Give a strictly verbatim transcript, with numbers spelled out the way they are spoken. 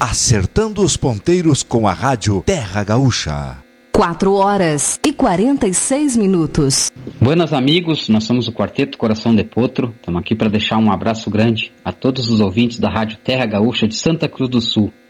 acertando os ponteiros com a rádio Terra Gaúcha. Quatro horas e quarenta e seis minutos. Buenas amigos, nós somos o Quarteto Coração de Potro. Estamos aqui para deixar um abraço grande a todos os ouvintes da rádio Terra Gaúcha de Santa Cruz do Sul.